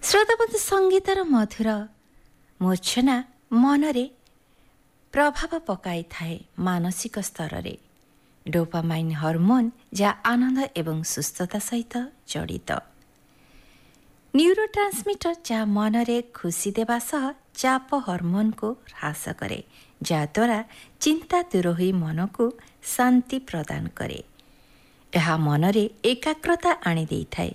ଶ୍ରୋତାବନ୍ଧୁ ସଙ୍ଗୀତର ମଧୁର ମୂର୍ଚ୍ଛନା ମନରେ ପ୍ରଭାବ ପକାଇଥାଏ ମାନସିକ ସ୍ତରରେ। ଡୋପାମାଇନ୍ ହର୍ମୋନ୍ ଯାହା ଆନନ୍ଦ ଏବଂ ସୁସ୍ଥତା ସହିତ ଜଡ଼ିତ। ନ୍ୟୁରୋଟ୍ରାନ୍ସମିଟର ଯାହା ମନରେ ଖୁସି ଦେବା ସହ ଚାପ ହର୍ମୋନ୍କୁ ହ୍ରାସ କରେ, ଯାହାଦ୍ୱାରା ଚିନ୍ତା ଦୂର ହୋଇ ମନକୁ ଶାନ୍ତି ପ୍ରଦାନ କରେ। ଏହା ମନରେ ଏକାଗ୍ରତା ଆଣିଦେଇଥାଏ